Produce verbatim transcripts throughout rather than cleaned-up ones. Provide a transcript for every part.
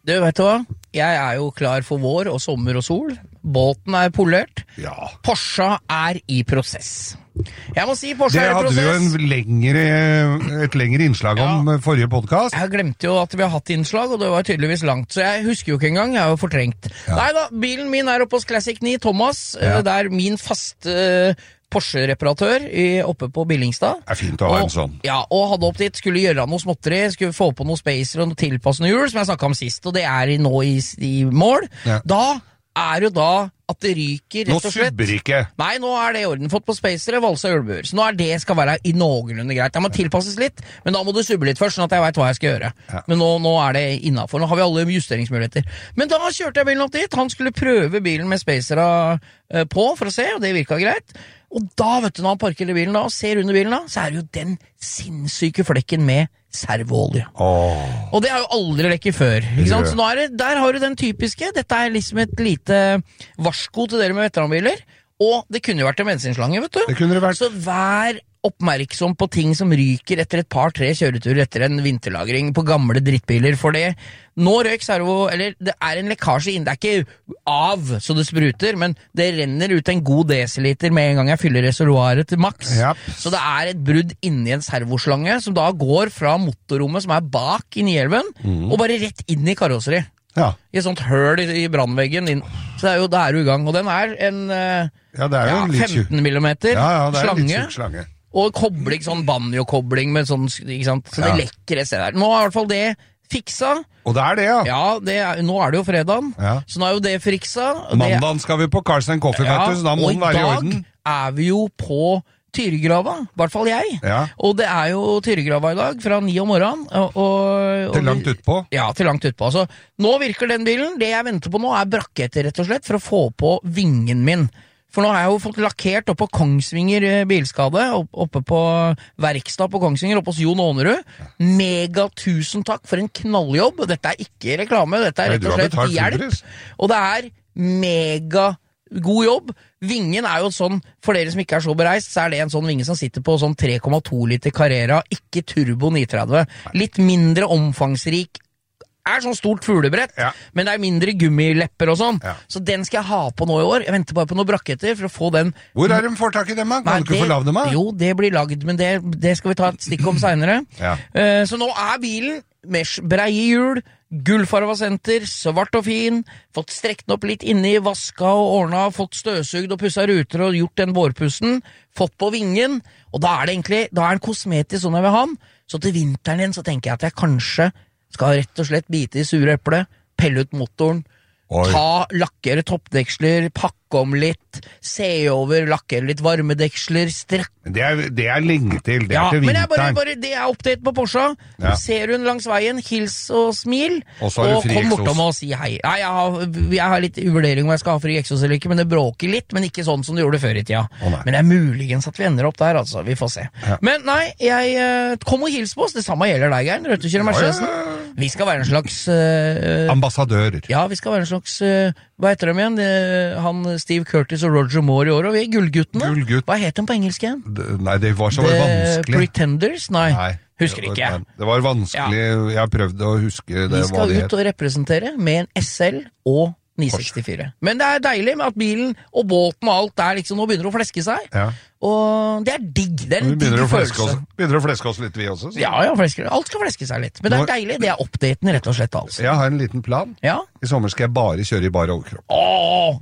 Du, vet du hva? Jeg er jo klar for vår og sommer og sol. Båten er polert. Ja. Porsche er i prosess. Jeg må si Porsche er i prosess. Det hadde vi jo en lengre, et lengre innslag om ja. forrige podcast. Jeg glemte jo at vi har hatt innslag, og det var tydeligvis langt, så jeg husker jo ikke engang, jeg har jo fortrengt. Ja. Nei da, bilen min er oppe hos Classic ni, Thomas, ja. der min faste uh, Porsche-reparatør oppe på Billingstad. Det er fint å ha og, en sånn. Ja, og hadde opp dit, skulle gjøre noe småtteri, skulle få på noe spacer og noe tilpassende hjul, som jeg snakket om sist, og det er nå i, i mål. Ja. Da er jo da at det ryker, rett og slett. Nå subber ikke. Nei, nå er det i orden. Fått på spacere, valsa hjulbuer. Så nå er det skal være i noenlunde greit. Det må tilpasses litt, men da må du subbe litt først, sånn at jeg vet hva jeg skal gjøre. Ja. Men nå, nå er det innenfor. Nå har vi alle justeringsmuligheter. Men da kjørte jeg bilen opp dit. Han skulle prøve bilen med spacere uh, på, for å se, og det virket greit. Og da, vet du, når han parker i bilen da, og ser under bilen da, så er det jo den sinnssyke flekken med servoolje. Oh. Og det har jo aldri lekket før, ikke sant? Så nå er det, der har du den typiske, dette er liksom et lite varsko til dere med veteranbiler, og det kunne jo vært en bensinslange, vet du. Det kunne det vært. Så vær oppmerksom på ting som ryker etter et par-tre kjøreturer etter en vinterlagring på gamle drittbiler, for det, nå røyk servo, eller det er en lekkasje inn, det er ikke av så det spruter, men det renner ut en god desiliter med en gang jeg fyller reservoiret til maks. Yep. Så det er et brudd inni en servoslange, som da går fra motorrommet som er bak i Nielven, mm. og bare rett inn i karosseri. Ja. I et sånt høl i, i brannveggen inn. Så det er jo, da er du i gang, og den er en, ja, det er jo ja, en litt femten millimeter ja, ja, det er slange. En litt tjukk slange. Og kobling, sånn banjo-kobling med sånn, ikke sant? Så ja. det lekker et sted der. Nå er i hvert fall det fiksa. Og det er det, ja. Ja, det er, nå er det jo fredagen, ja. så nå er jo det fiksa. Mandagen skal vi på Carlsen Coffee, ja, vet du, så da må den være i orden. Og i dag er vi jo på Tyregrava, i hvert fall jeg. Ja. Og det er jo Tyregrava i dag, fra ni om morgenen. Og, og, til langt utpå? Ja, til langt utpå. Altså, nå virker den bilen. Det jeg venter på nå er braketter, rett og slett, for å få på vingen min. For nå har jeg jo fått lakkert oppe på Kongsvinger bilskade, oppe på verkstad på Kongsvinger, oppe hos Jon Ånerud. Mega tusen takk for en knalljobb. Dette er ikke reklame, dette er rett og slett hjelp. Og det er mega god jobb. Vingen er jo sånn, for dere som ikke er så bereist, så er det en sånn vinge som sitter på sånn tre komma to liter Carrera, ikke turbo ni tretti. Litt mindre omfangsrik, er sånn stort fuglebrett, ja. Men det er mindre gummilepper og sånn, ja. Så den skal jeg ha på nå i år. Jeg venter bare på noen brakketter for å få den. Hvor er de får tak i dem, da? Kan Nei, du ikke det, få lagd dem, da? Jo, det blir lagd, men det, det skal vi ta et stikk om senere. Ja. Uh, så nå er bilen med breie hjul, gullfarva senter, svart og fin, fått strekt den opp litt inni, vaska og ordna, fått støvsugd og pussa ruter og gjort den vårpussen, fått på vingen, og da er det egentlig, da er den kosmetisk sånn jeg vil ha den. Så til vinteren igjen så tenker jeg at jeg kanskje skal rett og slett bite i sure eple, pelle ut motoren, Oi. Ta lakkere toppdeksler, pakke om litt, se over, lakkere litt varmedeksler, strekk. Det er, det er lenge til, det ja, er til vinteren. Men jeg bare, bare, det er oppdate på Porsche. Ja. Ser hun langs veien, hils og smil, og, og kom bortom og si hei. Nei, jeg har, jeg har litt uvurdering om jeg skal ha fri eksos eller ikke, men det bråker litt, men ikke sånn som det gjorde før i tida. Oh, men det er muligens at vi ender opp der, altså. Vi får se. Ja. Men nei, jeg kom og hils på oss. Det samme gjelder deg, Geir. Rødt å kjøre Mercedesen. Ja, ja. Vi skal være en slags uh, ambassadører. Ja, vi skal være en slags uh, hva heter de igjen? Det, han Steve Curtis og Roger Moore i år, og vi er gullguttene. Gullgutt. Hva heter de på engelsk igjen? Det, nei, det var så The vanskelig. Pretenders? Nei, nei husker det var, ikke. Det var vanskelig, ja. Jeg har prøvd å huske det. Vi skal ut og representere med en S L og ni sekstifire. Men det er deilig med at bilen og båten og alt der liksom nå begynner å fleske seg. Ja. Og det er digg. Det er en digg følelse. Oss, begynner å fleske oss litt vi også. Så. Ja, ja, flesker. Alt skal fleske seg litt. Men det er deilig. Det er oppdaten rett og slett, altså. Jeg har en liten plan. Ja? I sommer skal jeg bare kjøre i bare overkropp. Åh!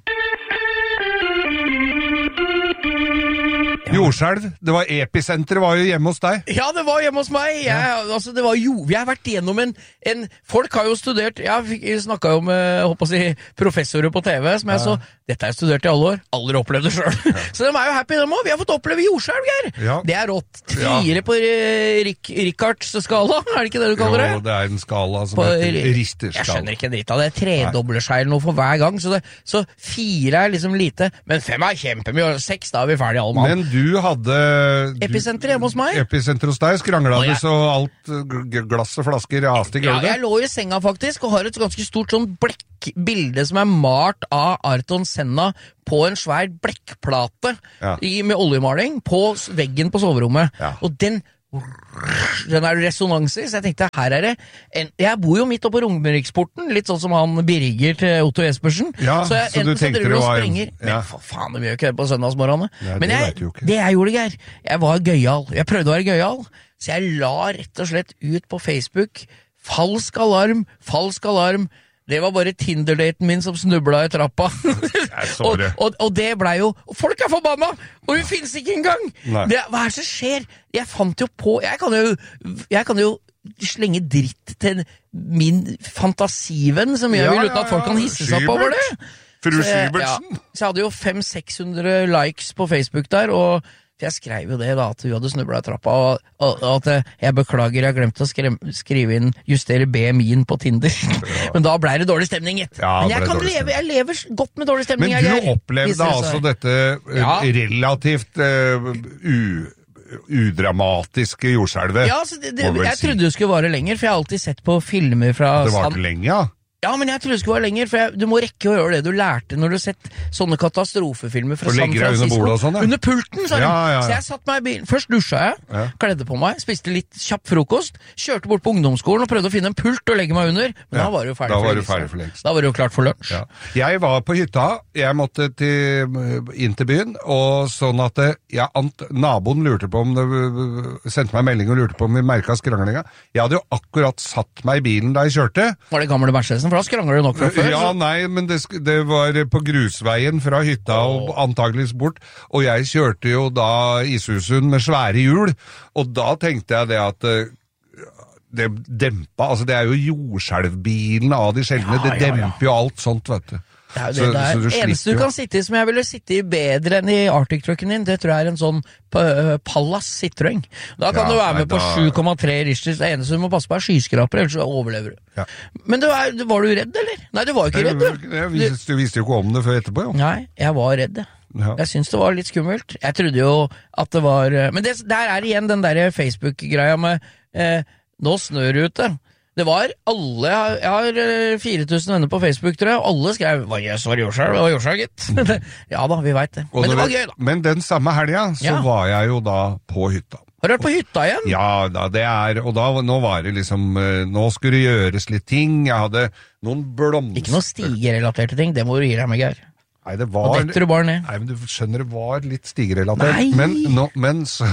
Jordskjelv, det var episenteret var jo hjemme hos deg. Ja, det var hjemme hos meg. Jeg, ja. altså, det var jo, vi har vært gjennom en, en folk har jo studert, jeg snakket jo med, jeg håper å si, professorer på T V, som jeg ja. så, dette har jeg studert i alle år, aldri opplevd det selv. Ja. Så de er jo happy, de også. Vi har fått oppleve jordskjelv, Geir. Ja. Det er rått. Fire ja. på Rik, Rikards skala, er det ikke det du kaller det? Jo, det er en skala som på, heter risterskala. Jeg skjønner ikke en dritt av det. Tredoblerskjell noe for hver gang, så, det, så fire er liksom lite, men fem er kjempemye, og seks da er vi ferdig alle mann. Men du hadde... Episenter hjemme hos meg. Episenter hos deg, skrangla du så alt glass og flasker raste i gulvet? Ja, jeg lå i senga faktisk, og har et ganske stort sånn blekkbilde som er malt av Ayrton Senna på en svær blekkplate ja. i, med oljemaling på veggen på soverommet. Ja. Og den den er resonanser, så jeg tenkte, her er det en, jeg bor jo midt oppe på Romeriksporten, litt sånn som han Birger til Otto Jespersen, ja, så, jeg, så du tenkte det var en, ja. Men for faen, vi gjør ikke det på søndagsmorgene. Ja, men jeg, det, det jeg gjorde, Geir, jeg var gøyal, jeg prøvde å være gøyal, så jeg la rett og slett ut på Facebook, falsk alarm, falsk alarm, det var bare Tinder-daten min som snublet i trappa. og, og, og det ble jo, og folk er forbanna, og hun finnes ikke engang. Det, hva er det som skjer? Jeg fant jo på, jeg kan jo, jeg kan jo slenge dritt til min fantasivenn, som jeg ja, vil uten at folk kan hisse seg på over det. Fru Sybertsen. Ja, så jeg hadde jo fem til seks hundre likes på Facebook der, og jeg skrev jo det da, at hun hadde snublet i trappa, og, og, og at jeg beklager, jeg glemte å skrive, skrive inn, justere B M I-en på Tinder. Ja. Men da ble det dårlig stemning, gitt. Ja, men jeg kan leve, jeg lever godt med dårlig stemning. Men du jeg, jeg, opplevde altså dette ja. relativt uh, u... udramatiske jordskjelvet. Ja, altså, det, det, jeg trodde det skulle vare lenger, for jeg har alltid sett på filmer fra... Det var ikke lenge, ja. Ja, men jeg trodde det skulle være lenger, for jeg, du må rekke å gjøre det du lærte når du har sett sånne katastrofefilmer fra San Francisco. Under, sånn, under pulten, sa ja, ja, ja. Så jeg satt meg i bilen. Først dusja jeg, ja. Kledde på meg, spiste litt kjapp frokost, kjørte bort på ungdomsskolen og prøvde å finne en pult og legge meg under, men ja, da var det jo ferdig, da var for, du ferdig for lengst. Da var det jo klart for lunsj. Ja. Jeg var på hytta, jeg måtte til, inn til byen, og sånn at ja, ant, naboen lurte på om det, sendte meg melding og lurte på om vi merket skranglinga. Jeg hadde jo akkurat satt meg i bilen da jeg kjørte. Var det gamle Mercedesen? For da skrangler du nok fra før. Ja, nei, men det, det var på grusveien fra hytta og antageligvis bort, og jeg kjørte jo da Isusun med svære hjul, og da tenkte jeg det at det dempa, altså det er jo jordskjelvbilen av de sjeldne, ja, det demper ja, ja. jo alt sånt, vet du. Det er jo det, så, det er. Du eneste du kan sitte i som jeg ville sitte i bedre enn i Arctic-trucken din, det tror jeg er en sånn uh, Pallas Citroën. Da kan ja, du være med nei, på sju komma tre Richters. Det eneste du må passe på er skyskraper, ellers så overlever du. Ja. Men du er, var du redd, eller? Nei, du var jo ikke redd, du. Jeg visste, du visste jo ikke om det før etterpå, jo. Nei, jeg var redd, jeg. Ja. Jeg synes det var litt skummelt. Jeg trodde jo at det var... Men det, der er igjen den der Facebook-greia med eh, nå snør det ute. Det var alle, jeg har fire tusen venner på Facebook, tror jeg, og alle skrev, hva jøss, var det jordskjelv? Det var jordskjelv, gitt. Ja da, vi vet det. Men det var gøy, da. Men den samme helga, så ja. var jeg jo da på hytta. Har du vært på hytta igjen? Ja, da, det er, og da, nå var det liksom, nå skulle det gjøres litt ting, jeg hadde noen blomster. Ikke noe stigerelaterte ting, det må du gi deg med, Geir. Nei, det var... Og detter du bare ned. Nei, men du skjønner, det var litt stigerelatert. Nei! Men, no, men så...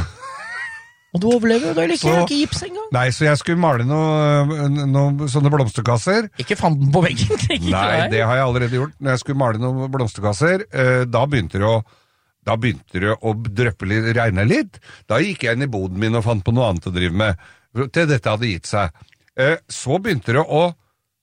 Og du overlever jo, da ikke, jeg har ikke gips engang. Nei, så jeg skulle male noen noe, sånne blomsterkasser. Ikke fant den på veggen. Nei, det har jeg allerede gjort. Når jeg skulle male noen blomsterkasser, eh, da begynte det å, da begynte det å drøppe litt, regne litt. Da gikk jeg inn i boden min og fant på noe annet å drive med. Til dette hadde gitt seg. Eh, så begynte det å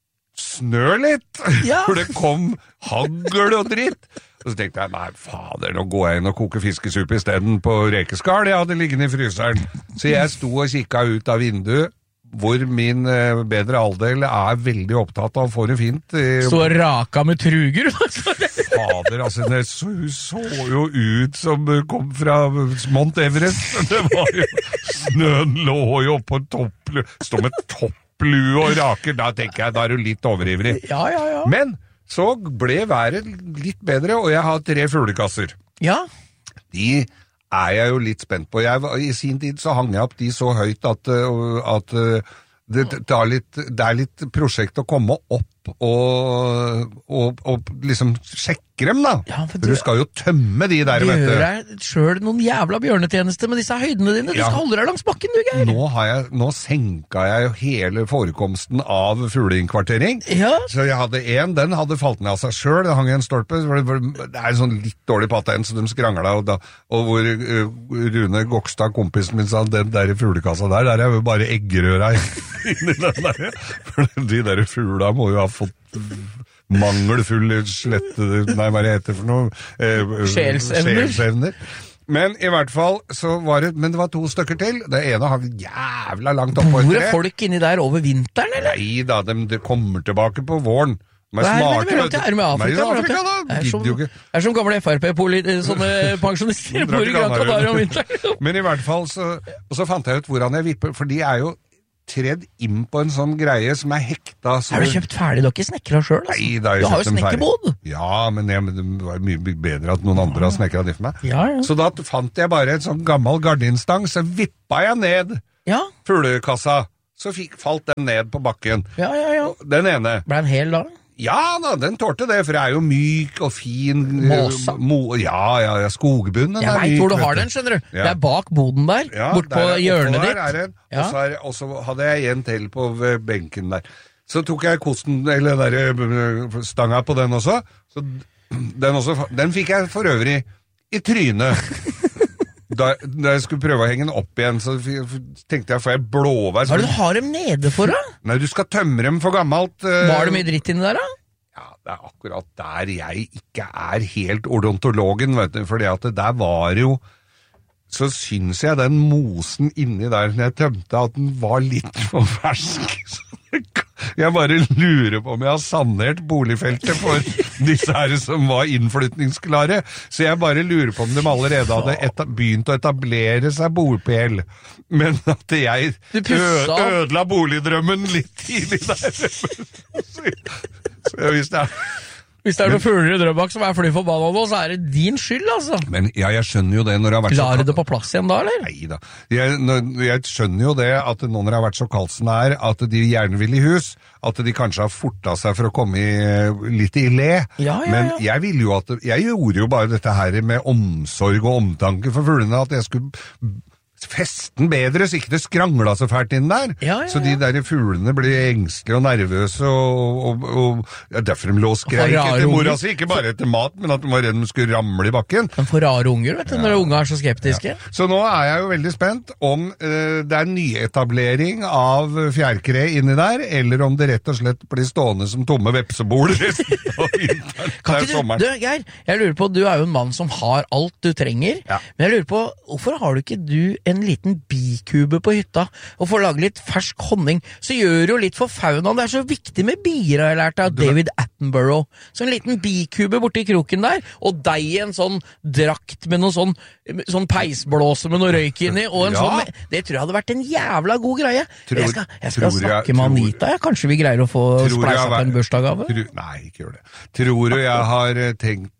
snø litt, ja. For det kom hagl og dritt. Og så tenkte jeg, nei fader, nå går jeg inn og koker fiskesuppe i stedet på rekeskall jeg hadde liggende i fryseren. Så jeg sto og kikket ut av vinduet, hvor min eh, bedre halvdel er veldig opptatt av å få det fint. Eh, så raka med truger? Fader, altså, det så, så jo ut som kom fra Mount Everest. Det var jo, snøen lå jo på topp, stå med topplue og raker, da tenker jeg, da er du litt overivrig. Ja, ja, ja. Men så ble været litt bedre, og jeg har tre fuglekasser. Ja. De er jeg jo litt spent på. Jeg, I sin tid så hang jeg opp de så høyt at, at det, det, er litt, det er litt prosjekt å komme opp og, og, og liksom sjekke dem, da. Ja, for du, du skal jo tømme de der, vet du. Du gjør deg selv noen jævla bjørnetjeneste med disse høydene dine. Du ja. skal holde deg langs bakken, du, Geir. Nå, har jeg, nå senka jeg jo hele forekomsten av fugleinnkvartering. Ja. Så jeg hadde en, den hadde falt ned av seg selv. Det hang i en stolpe. Det er en sånn litt dårlig patent, så de skrangla. Og, da, og hvor uh, Rune Gokstad, kompisen min, sa den der fuglekassa der, der er jo bare eggerøra inni den der. For de der fugla må jo ha fått mangelfull slette, nei, hva det heter for noe? Eh, Sjelsevner. Sjelsevner. Men i hvert fall, så var det, men det var to stykker til. Det ene har vi jævla langt opp på et tre. Bor det folk inni der over vinteren, eller? Nei da, de, de kommer tilbake på våren. Nei, smarte, men det er med Afrika, med Afrika da. Det er som, det er som gamle F R P-politi, sånne pensjonister bor i Gran Canaria om vinteren. Men i hvert fall, så, og så fant jeg ut hvordan jeg vipper, for de er jo tredd inn på en sånn greie som er hekta. Er du kjøpt ferdig? Du har ikke snekret selv? Altså. Nei, da har jeg du har jo kjøpt dem ferdig. snekkerbod. Ja, men, jeg, men det var mye bedre at noen andre har snekret det for meg. Ja, ja. Så da fant jeg bare en sånn gammel gardinstang, så vippa jeg ned Ja. fuglekassa. Så fikk, falt den ned på bakken. Ja, ja, ja. Den ene. Ble den hel da? Ja, da, den tålte det, for det er jo myk og fin. Måsa. Mo, ja, ja, ja, skogbunnen. Jeg vet hvor du har den, skjønner du. Ja. Det er bak boden der, Ja, bort på der er- hjørnet oppå der ditt. er det. Ja. Og så er- Og så hadde jeg en til på ved benken der. Så tok jeg kosten, eller den der øh, stanga på den også. Så den, også, den fikk jeg for øvrig i trynet. Da, da jeg skulle prøve å henge den opp igjen, så tenkte jeg, får jeg blåvær? Hva er det du har dem nede for, da? Nei, du skal tømme dem for gammelt. øh, Var det mye dritt inni der, da? Ja, det er akkurat der jeg ikke er helt odontologen, vet du, fordi at det der var jo, så syns jeg den mosen inni der, når jeg tømte, at den var litt for fersk. Jeg bare lurer på om jeg har sanert boligfeltet for disse her som var innflytningsklare, så jeg bare lurer på om de allerede hadde eta- begynt å etablere seg bordpel, men at jeg Du pusset opp. ø- ødela boligdrømmen litt tidlig der. Så jeg visste det. Hvis det er noen fugler i Drøbak som er fly forbanna nå, så er det din skyld, altså. Men ja, jeg skjønner jo det når det har vært Lar du så det på plass igjen da, eller? Neida. Jeg, når- jeg skjønner jo det at nå når det har vært så kaldt som det er, at de gjerne vil i hus, at de kanskje har forta seg for å komme i, litt i le. Ja, ja, Men ja. jeg ville jo at, jeg gjorde jo bare dette her med omsorg og omtanke for fuglene, at jeg skulle festen bedre, så ikke det skrangla så fælt inn der. Ja, ja, Så de ja. der fuglene blir engstelige og nervøse, og, og, og ja, derfor de lå og skreik rare etter mora unger. si, ikke bare etter mat, men at de var redd de skulle ramle i bakken. Men for rare unger, vet du, når unger er så skeptiske. Så nå er jeg jo veldig spent om eh, det er nyetablering av fjærkre inni der, eller om det rett og slett blir stående som tomme vepsebol resten av vinteren. Kan Det er ikke du, sommeren. du, Geir, jeg lurer på, du er jo en mann som har alt du trenger, Ja. men jeg lurer på, hvorfor har du ikke du en liten bikube på hytta, og får lage litt fersk honning, så gjør du jo litt for faunaen, det er så viktig med bier, har jeg lært av David Attenborough, så en liten bikube borte i kroken der, og deg i en sånn drakt med noen sånn, sånn peisblåse med noe røyk inni, og en Ja. sånn, det tror jeg hadde vært en jævla god greie. Tror- jeg skal, jeg skal tror jeg- snakke med tror- Anita, ja. Kanskje vi greier å få Tror jeg spleisa har på en vært- bursdagsgave? Tro- Nei, ikke gjør det. Tror du jeg har eh, tenkt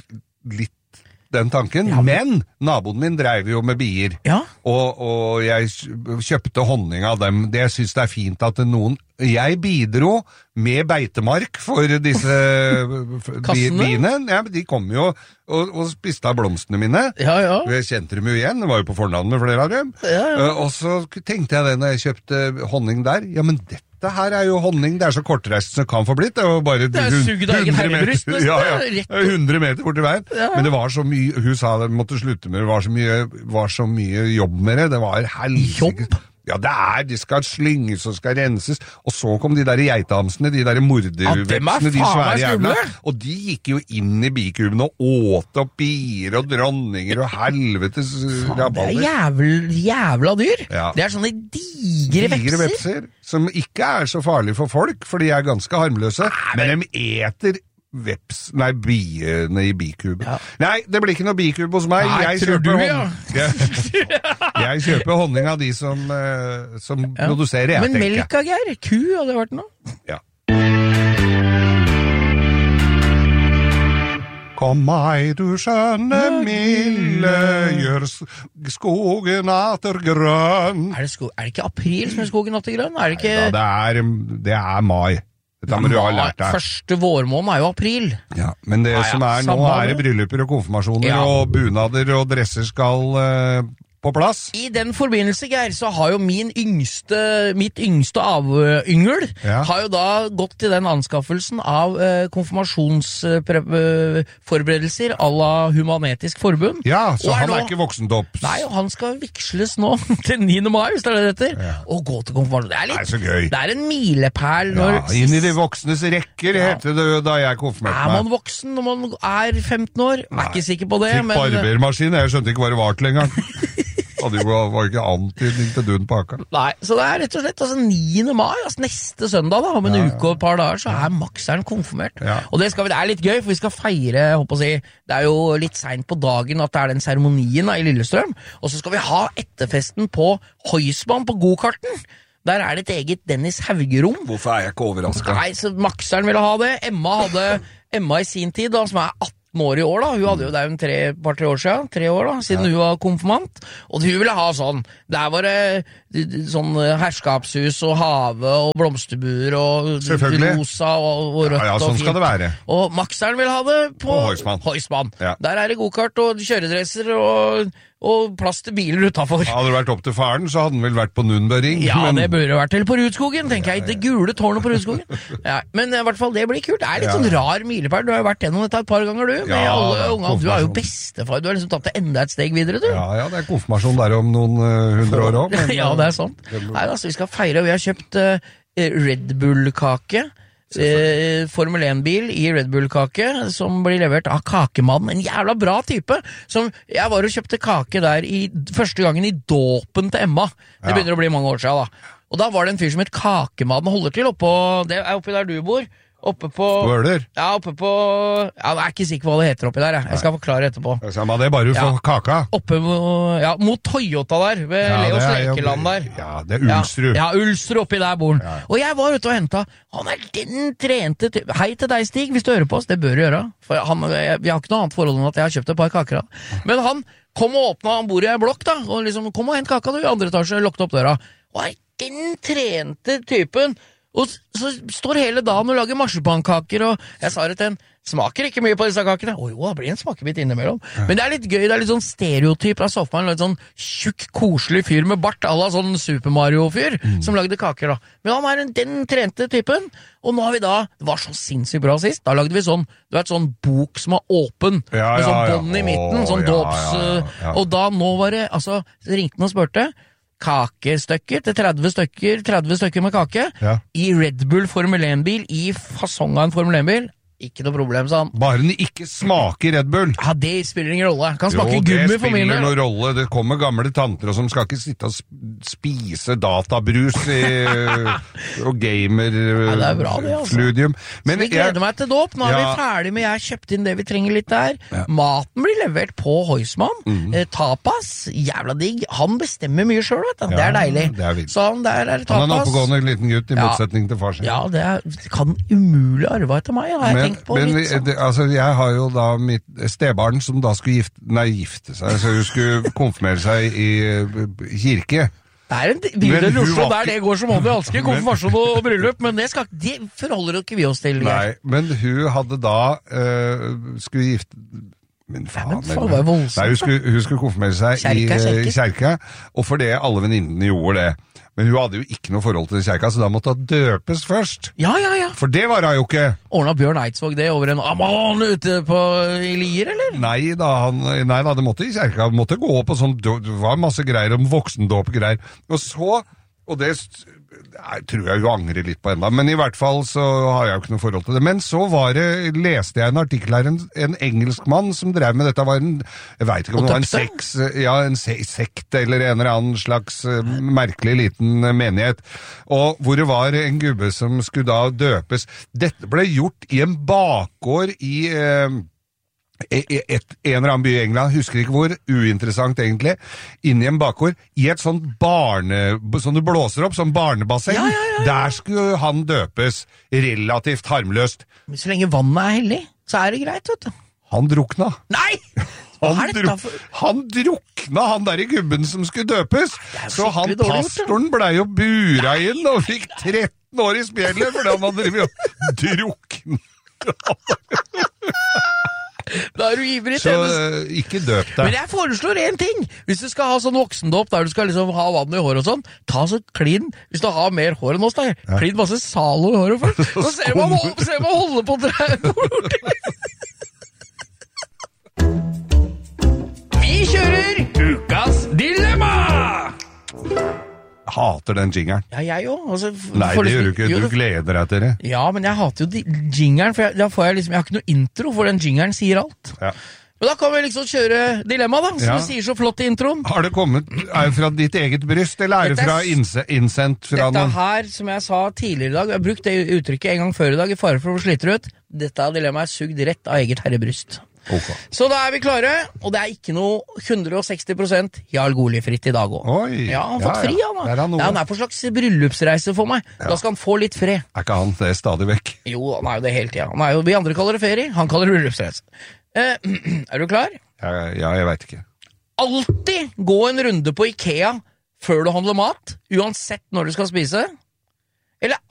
litt den tanken, Ja, men naboen min dreiv jo med bier, Ja. og, og jeg kjøpte honning av dem. Det jeg synes det er fint at noen, jeg bidro med beitemark for disse bi- Kassene? biene. Ja, men de kom jo og, og spiste av blomstene mine. Ja, ja. Jeg kjente dem jo igjen, det var jo på fornavn med flere av dem. Ja, ja. Eh, Og så tenkte jeg det når jeg kjøpte honning der, ja, men dette her er jo honning, det er så kortreist som det kan få blitt, det var bare Det er hun- sugd av egen hundre meter- herrebryst, nesten, ja, ja, det er rett- hundre meter bort i veien, Ja. men det var så mye, hun sa det måtte slutte med, det var så mye, var så mye jobb med det, det var helsike. Jobb? Ja, det er, de skal slynges og skal renses, og så kom de der geitehamsene, de der Ja, dem er mordervepsene, de faen meg svære jævla, skumle. og de gikk jo inn i bikuben og åt opp bier og dronninger og helvetes Det er rabalder. jævl, jævla dyr. Ja. Det er sånne digre, Digre vepser. vepser, som ikke er så farlige for folk, for de er ganske harmløse, men de eter veps, nei, biene i bikuben. Ja. Nei, det blir ikke noe bikub hos meg. Nei, jeg, tror kjøper du, hon- ja. jeg, jeg kjøper honning av de som, eh, som Ja. produserer, jeg Men tenker. melka, Geir? Ku hadde vært noe? Ja. Kom meg, du skjønne milde, gjør s- skogen atter grønn. Er det, sko er det ikke april som er skogen natt til grønn? Er det Ja, ikke det er, det er mai. Dette må du ha lært deg. Første vårmåned er jo april. Ja, men det Ja, ja, som er nå, samme er det det. brylluper og konfirmasjoner, Ja. og bunader og dresser skal eh, på plass. I den forbindelse, Geir, så har jo min yngste, mitt yngste avyngel Ja. har jo da gått til den anskaffelsen av eh, konfirmasjonsforberedelser à la Human-Etisk Forbund. Ja, så Og er han er nå- ikke voksendopps. Nei, og han skal vigsles nå til niende mai, hvis det er det det heter, Ja. og gå til konfirmasjon. Det er, litt, Det er så gøy. det er en milepæl når Ja, inn i de voksnes rekker, Ja. heter det jo da jeg konfirmerte er man meg. voksen når man er femten år? Jeg er ikke sikker på det, Fikk men barbermaskin, jeg skjønte ikke hva det var til engang. Hadde jo var ikke antydning til dun på haka. Nei, så det er rett og slett altså niende mai, altså neste søndag da, om en Ja, ja. uke og et par dager, så er Maxeren konfirmert. Ja. Og det, skal vi, det er litt gøy, for vi skal feire, jeg håper å si, det er jo litt sent på dagen at det er den seremonien da, i Lillestrøm, og så skal vi ha etterfesten på Heusmann på gokarten. Der er det et eget Dennis Haugerom. Hvorfor er jeg ikke overrasket? Nei, så Maxeren ville ha det. Emma hadde, Emma i sin tid, da, som er atten år i år da, hun hadde jo det jo en tre, par tre år siden, tre år da, siden ja. Hun var konfirmant, og hun ville ha sånn, der var det sånn herskapshus og have og blomsterbuer og rosa og, og rødt ja, ja, sånn og fint. Skal det være. Og Maxeren vil ha det på Heusmann. Heusmann. Ja. Der er det gokart og kjøredresser og og plass til biler utenfor. Hadde det vært opp til faren, så hadde den vel vært på Nürnberg. Ja, men... det burde vært til på Rudskogen, tenker ja, jeg. Det gule tårnet på Rudskogen. Ja, men i hvert fall, det blir kult. Det er litt ja. Sånn rar milepæl. Du har jo vært gjennom dette et par ganger, du. Med ja, alle ungene. Du er jo bestefar. Du har liksom tatt det enda et steg videre, du. Ja, ja, det er konfirmasjon der om noen uh, hundre år også. Men, ja, det er sant. Nei, altså, vi skal feire. Vi har kjøpt uh, Red Bull-kake. Eh, Formel en-bil i Red Bull-kake som blir levert av Kakemannen, en jævla bra type som jeg var og kjøpte kake der i, første gangen i dåpen til Emma. Det begynner ja. Å bli mange år siden da. Og da var det en fyr som het Kakemannen, holder til oppå, det er oppi der du bor. Oppe på Skåler? Ja, oppe på Ja, jeg er ikke sikker på hva det heter oppi der, jeg, jeg skal forklare etterpå. Det er bare for ja. Kaka. Oppe ja, mot Toyota der, ved ja, Leos Lekeland der. Ja, det er Ulsrud. Ja, ja Ulsrud oppi der bor ja. Og jeg var ute og hentet, han er den trente ty- Hei til deg, Stig, hvis du hører på oss, det bør du gjøre. For han, jeg, vi har ikke noe annet forhold enn at jeg har kjøpt et par kaker. Men han kom og åpnet, han bor i en blokk da, og liksom, kom og hent kaka du, i andre etasje, lukket opp døra. Og er den trente typen. Og så står hele dagen og lager marsipankaker, og jeg sa det til en, smaker ikke mye på disse kakene. Å jo, det blir en smakebit innimellom. Ja. Men det er litt gøy, det er litt sånn stereotyp av sofaen, litt sånn tjukk, koselig fyr med bart, à la sånn Super Mario-fyr, mm. som lagde kaker da. Men han er en, den trente typen, og nå har vi da, det var så sinnssykt bra sist, da lagde vi sånn, du vet, sånn bok som er åpen, ja, med sånn ja, ja. bånd i midten, sånn ja, dåps, ja, ja, ja. Og da nå var det, altså, ringte han og spørte, kakestykker til tretti stykker, tretti stykker med kake, ja. I Red Bull Formel en-bil, i fasong av en Formel en-bil. Ikke noe problem, sa han. Bare den ikke smaker Red Bull. Ja, det spiller ingen rolle. Kan smake jo, gummi for min del. Jo, det spiller noen rolle. Det kommer gamle tanter som skal ikke sitte og spise databrus i, og gamer-fludium. Ja, det er bra det, altså. Men vi gleder jeg... meg til dåp. Nå er ja. Vi ferdig med, jeg har kjøpt inn det vi trenger litt der. Ja. Maten blir levert på Heusmann. Mm. Eh, tapas, jævla digg. Han bestemmer mye selv, vet du. Ja, det er deilig. Det er så han der er tapas. Han er en oppegående liten gutt i motsetning ja. Til far sin. Ja, det, er, det kan umulig arve etter meg, har jeg tenkt på men, litt sånn. Det, altså, jeg har jo da mitt stebarn som da skulle gifte, nei, gifte seg, så hun skulle konfirmere seg i kirke. Det er en bilde i Oslo der det går som om det alltid konfirmasjon og bryllup, men det, skal, det forholder jo ikke vi oss til. Nei, men hun hadde da uh, skulle gifte Men faen, ja, men faen det var voldsomt. Nei, hun skulle, hun skulle konfirmere seg kjerka, i kjerka, og for det alle venninnene gjorde det. Men hun hadde jo ikke noe forhold til kjerka, så da måtte hun døpes først. Ja, ja, ja. For det var hun jo ikke. Ordnet Bjørn Eidsvåg det over en aman ute på i Lier, eller? Nei da, han, nei da, det måtte i kjerka, det måtte gå på sånn, det var masse greier om voksendåp-greier. Og så, og det jeg tror jeg jo angrer litt på enda, men i hvert fall så har jeg jo ikke noe forhold til det. Men så var det, leste jeg en artikkel her, en, en engelsk mann som drev med dette, var en, jeg vet ikke om det var en seks, ja, en se, sekt eller en eller annen slags uh, merkelig liten uh, menighet, og hvor det var en gubbe som skulle da døpes. Dette ble gjort i en bakgård i... Uh, Et, et, en eller annen by i England, husker ikke hvor, uinteressant egentlig, inn i en bakgård, i et sånt barne, som du blåser opp, som barnebasseng, ja, ja, ja. Der skulle han døpes, relativt harmløst. Men så lenge vannet er hellig, så er det greit, vet du. Han drukna. Nei! Han, dru han drukna, han der i gubben som skulle døpes, så han pastoren ble jo bura inn og fikk tretten år i spjellet, fordi han hadde drevet og drukna. Da er du ivrig. Så uh, ikke døp deg. Men jeg foreslår en ting. Hvis du skal ha sånn voksendåp der du skal liksom ha vann i håret og sånn, ta så klin. Hvis du har mer hår enn oss, da. Ja. Klin masse Zalo i håret først. Så ser man, ser man holde på Vi kjører Ukas Dilemma! Jeg hater den jingeren. Ja, jeg òg. Altså, Nei, det gjør du ikke. Du gleder deg til det. Ja, men jeg hater jo jingeren, for jeg, da får jeg liksom, jeg har ikke noe intro, for den jingeren sier alt. Ja. Men da kan vi liksom kjøre dilemma, da, som ja. Du sier så flott i introen. Har det kommet, er det fra ditt eget bryst, eller er det fra innsendt fra dette noen? Dette her, som jeg sa tidligere i dag, jeg har brukt det uttrykket en gang før i dag, i fare for å slite ut, dette dilemmaet er sugd rett av eget herrebryst. Ok. Så da er vi klare, og det er ikke noe hundre og seksti prosent Jarl Goli-fritt i dag òg. Oi. Ja, han har fått Ja, ja. fri, han da. Der er han noe. Ja, han er på slags bryllupsreise for meg. Da skal han få litt fred. Er ikke han det stadig vekk? Jo, han er jo det hele tida. Han er jo, vi andre kaller det ferie, han kaller det bryllupsreise. Eh, er du klar? Ja, ja jeg veit ikke. Alltid gå en runde på IKEA før du handler mat, uansett når du skal spise. Eller